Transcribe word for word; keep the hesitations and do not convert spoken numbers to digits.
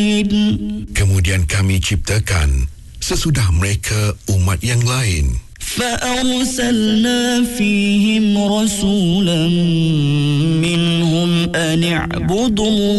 Kemudian kami ciptakan sesudah mereka umat yang lain. فأرسلنا فيهم رسولا منهم أن اعبدوا